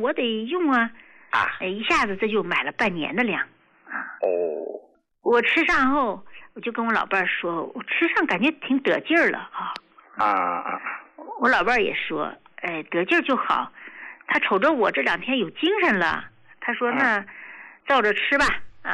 我得用啊。一下子这就买了半年的量我吃上后，我就跟我老伴说，我吃上感觉挺得劲儿了我老伴也说，得劲儿就好。他瞅着我这2天有精神了，他说那照着吃吧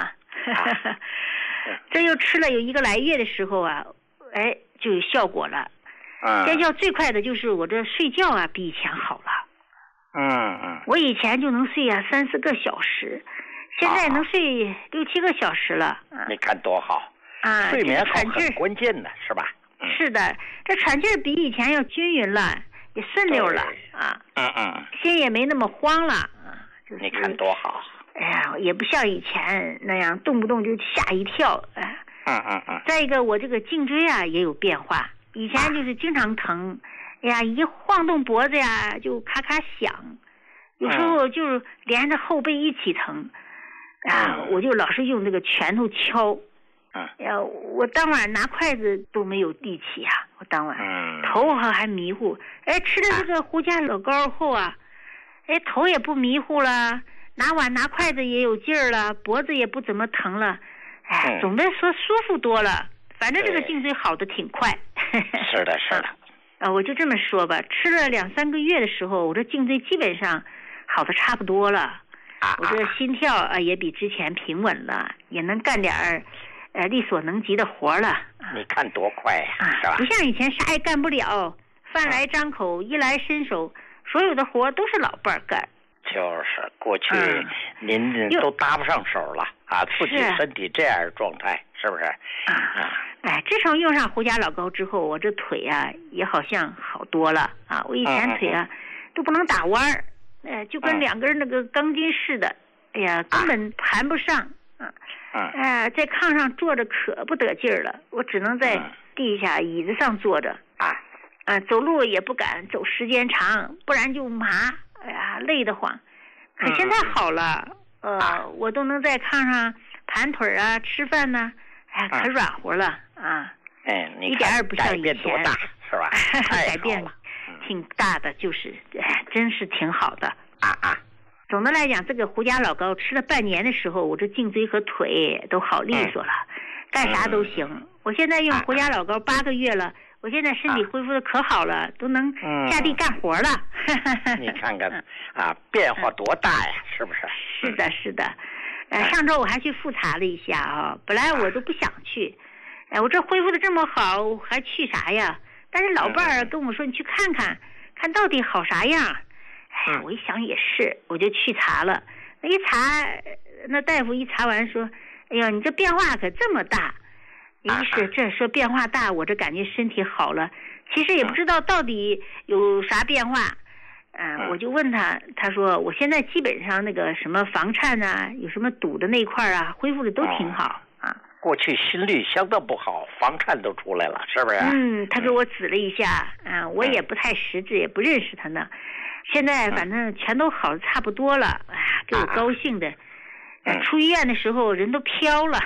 这又吃了有1个来月的时候就有效果了。见效最快的就是我这睡觉比以前好了。我以前就能睡3、4个小时，现在能睡6、7个小时了。 你看多好睡眠好很关键的是吧？ 是的，这喘气儿比以前要均匀了，也顺溜了心也没那么慌了你看多好。 也不像以前那样动不动就吓一跳再一个我这个颈椎也有变化，以前就是经常疼，一晃动脖子就咔咔响，有时候就连着后背一起疼我就老是用这个拳头敲我当晚拿筷子都没有力气我当晚头还迷糊吃了这个胡家老膏后头也不迷糊了，拿碗拿筷子也有劲儿了，脖子也不怎么疼了总的说舒服多了，反正这个颈椎好的挺快是的我就这么说吧，吃了2、3个月的时候，我这颈椎基本上好的差不多了我这心跳也比之前平稳了，也能干点力所能及的活了你看多快是吧？ 不像以前啥也干不了，饭来张口衣来伸手，所有的活都是老伴儿干。 就是过去您都搭不上手了自己身体这样的状态是不是自从用上胡家老膏之后，我这腿也好像好多了我以前腿都不能打弯儿就跟2根那个钢筋似的，根本盘不上在炕上坐着可不得劲儿了，我只能在地下椅子上坐着走路也不敢走时间长，不然就麻累得慌。可现在好了我都能在炕上盘腿吃饭呢可软和了一点也不像以前。 改变多大是吧？ 改变挺大的，就是真是挺好的总的来讲，这个胡家老膏吃了半年的时候，我这颈椎和腿都好利索了干啥都行我现在用胡家老膏8个月了，我现在身体恢复的可好了都能下地干活了你看看变化多大呀是不是？ 是的上周我还去复查了一下本来我都不想去我这恢复的这么好我还去啥呀？但是老伴儿跟我说你去看看看到底好啥样我一想也是，我就去查了。那一查，那大夫一查完说：“哎呀，你这变化可这么大。”一是这说变化大，我这感觉身体好了，其实也不知道到底有啥变化。我就问他，他说我现在基本上那个什么房颤有什么堵的那块恢复的都挺好过去心率相当不好，房颤都出来了，是不是？ 他给我指了一下我也不太识字，也不认识他呢。现在反正全都好的差不多了，给我高兴的。出医院的时候人都飘了。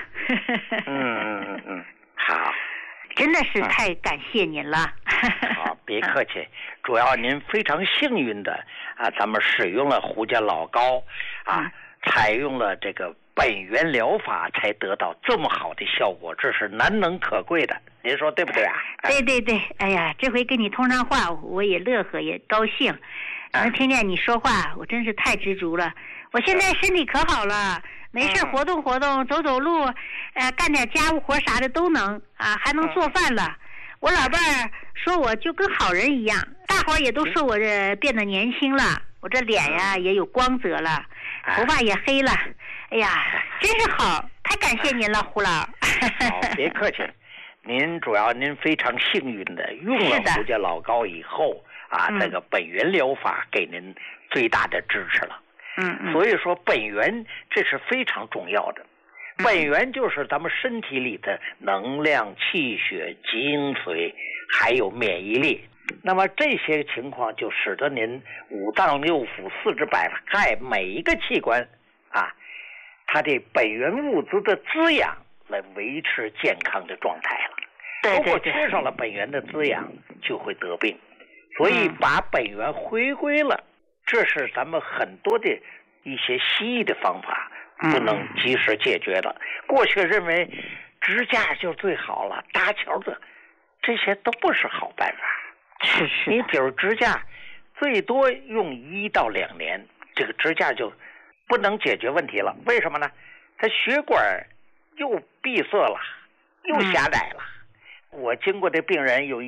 好， 真的是太感谢您了。 好，别客气。主要您非常幸运的咱们使用了胡家老膏采用了这个本源疗法，才得到这么好的效果，这是难能可贵的。您说对不对对，哎呀，这回跟你通上话，我也乐呵也高兴。能听见你说话，我真是太知足了。我现在身体可好了，没事活动活动，走走路，干点家务活啥的都能还能做饭了。我老伴儿说我就跟好人一样，大伙儿也都说我这变得年轻了，我这脸也有光泽了，头发也黑了。哎呀，真是好，太感谢您了，胡老。 好，别客气。您非常幸运的用了胡家老膏以后这个本源疗法给您最大的支持了。所以说本源这是非常重要的。本源就是咱们身体里的能量、气血、精髓，还有免疫力。那么这些情况就使得您五脏六腑、四肢百骸每一个器官它的本源物质的滋养来维持健康的状态了。如果缺少了本源的滋养，就会得病。所以把本源回归了， 这是咱们很多的一些西医的方法不能及时解决的。过去认为支架就最好了，搭桥的这些都不是好办法。 是， 你比如支架最多用1到2年，这个支架就不能解决问题了。为什么呢？它血管又闭塞了，又狭窄了。我经过的病人有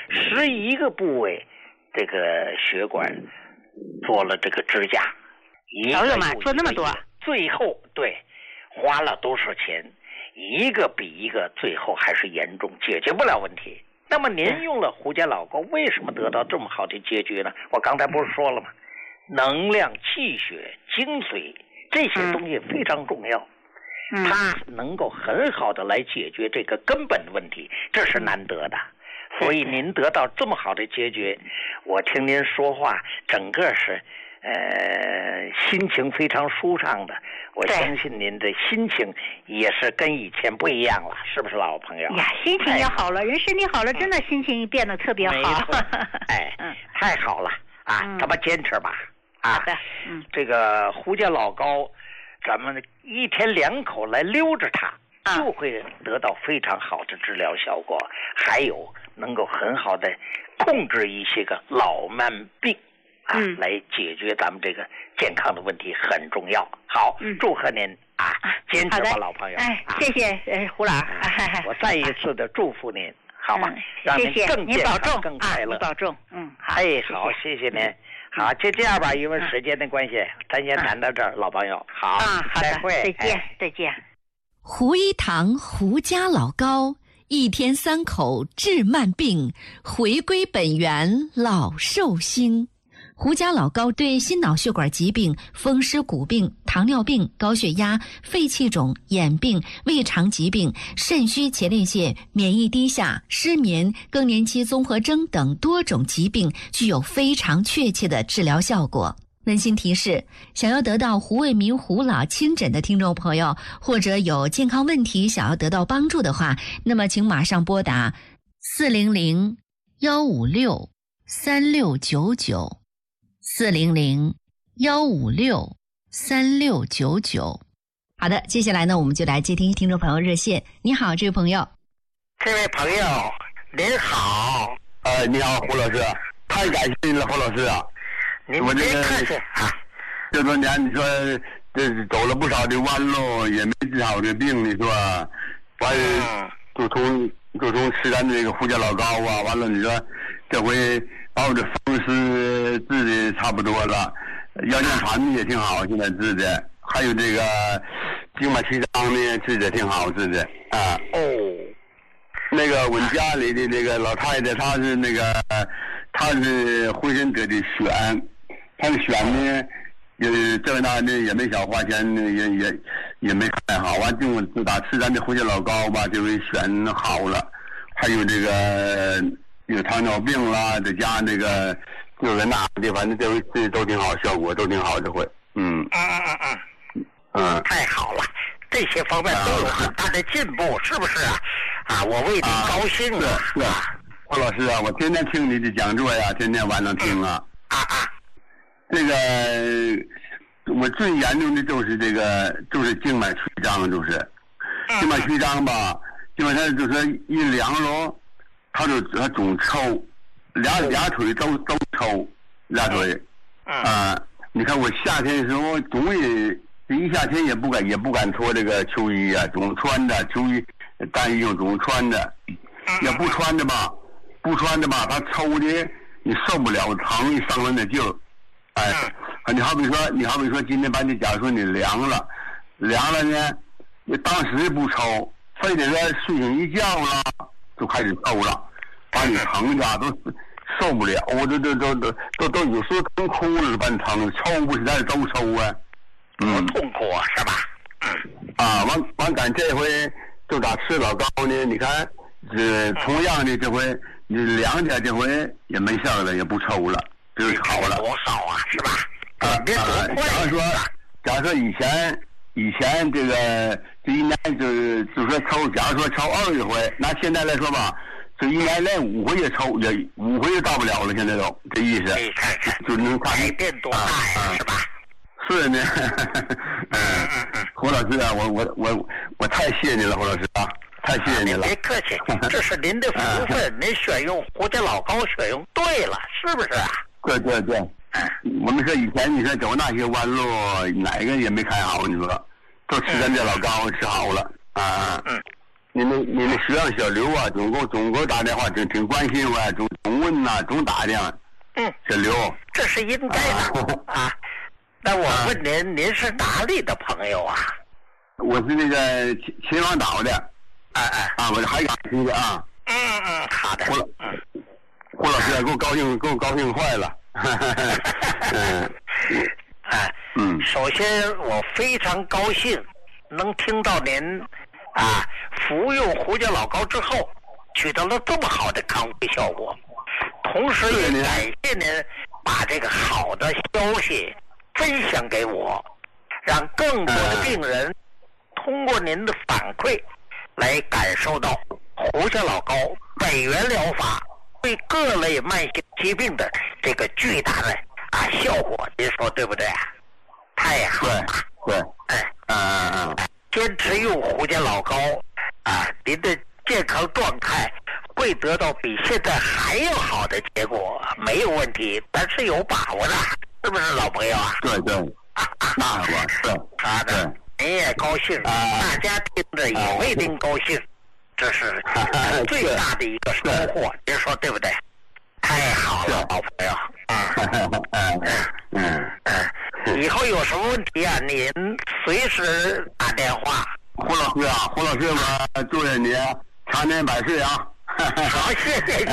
11个部位，这个血管做了这个支架， 瞧瞧嘛，做那么多， 最后对花了多少钱，一个比一个，最后还是严重解决不了问题。那么您用了胡家老膏，为什么得到这么好的结局呢？我刚才不是说了吗？能量、气血、精髓这些东西非常重要，它能够很好的来解决这个根本问题，这是难得的。所以您得到这么好的结局，我听您说话，整个是心情非常舒畅的。我相信您的心情也是跟以前不一样了，是不是老朋友？ 呀，心情也好了，人身体好了，真的心情变得特别好。 太好了啊！咱们坚持吧。 好的， 这个胡家老膏，咱们1天2口来溜着它，就会得到非常好的治疗效果，还有能够很好的控制一些个老慢病来解决咱们这个健康的问题很重要。好，祝贺您坚持吧，老朋友。 谢谢胡老。 我再一次的祝福您，好吧？让您更健康、更快乐。 您保重。好。 好，谢谢您。好，就这样吧，因为时间的关系，咱先谈到这儿，老朋友。好，再会， 再见。 胡一堂胡家老膏，1天3口治慢病，回归本源老寿星。胡家老膏对心脑血管疾病、风湿骨病、糖尿病、高血压、肺气肿、眼病、胃肠疾病、肾虚前列腺、免疫低下、失眠、更年期综合征等多种疾病具有非常确切的治疗效果。温馨提示，想要得到胡卫民胡老亲诊的听众朋友，或者有健康问题想要得到帮助的话，那么请马上拨打400-156-3699 400-156-3699。好的，接下来呢，我们就来接听听众朋友热线。你好，这位朋友。 这位朋友，您好。 你好，胡老师，太感谢您了，胡老师啊。 您别客气啊。 这多年你说这走了不少的弯路，也没治好的病，你说，完就从吃咱这个胡家老膏啊，完了你说这回把我这风湿治的差不多了，腰间盘也挺好，现在治的，还有这个静脉曲张呢治的挺好治的啊。那个我们家里的那个老太太，她是浑身得的癣，她的癣呢这那的也没少花钱，也没看好，完就自打吃咱的胡家老膏吧，这回癣好了。还有这个有糖尿病啦，再加那个这个那的，反正这回都挺好，效果都挺好，这回。 太好了，这些方面都有很大的进步，是不是啊？我为你高兴啊！ 是胡老师啊，我天天听你的讲座呀，天天晚上听啊。这个我最严重的就是就是静脉曲张，就是静脉曲张吧，因为他就是一凉喽，他总抽，俩腿都抽，俩腿。你看我夏天的时候总一夏天也不敢脱这个秋衣啊，总穿着秋衣单衣总穿着，也不穿着吧，他抽的你受不了，疼你伤了那劲儿。你好比说今天把你假如说你凉了呢，你当时不抽，非得说睡醒一觉了就开始抽了，把你疼的都受不了，我都有时候疼哭了，把你疼抽不是在都抽啊。 痛苦是吧？ 完赶这回就打吃老膏呢，你看同样的这回你凉点，这回也没事了，也不抽了，就是好了。 多好啊，是吧？ 假如说以前这一年就说抽，假如说抽20回，那现在来说吧， 这一年来5回也抽，也5回也到不了了，现在都这意思。就能看改变多大呀，是吧？ 是呢。胡老师啊，我太谢谢您了，胡老师啊，太谢谢您了。 别客气，这是您的福分，您选用胡家老高选用对了，是不是啊？ 对。我们说以前你说走那些弯路，哪个也没开好，你说都吃咱这老高吃好了啊。你们学生小刘啊，总给我打电话，挺关心我，总问呐，总打听。小刘， 这是应该的啊。那我问您是哪里的朋友啊？ 我是那个秦皇岛的。我是海港区的啊。 好的。 胡老师给我高兴坏了。 首先我非常高兴能听到您服用胡家老高之后取得了这么好的康复效果，同时也感谢您把这个好的消息分享给我，让更多的病人通过您的反馈来感受到胡家老高本源疗法对各类慢性疾病的这个巨大的效果，您说对不对？太好了。 对。 坚持用胡家老高您的健康状态会得到比现在还要好的结果，没有问题，咱是有把握的，是不是老朋友啊？ 对。那我是。 好的，您也高兴，大家听着也为您高兴，这是最大的一个收获，您说对不对？太好了，老朋友。以后有什么问题您随时打电话。 胡老师，我祝愿你长年百岁啊！ 好，谢谢。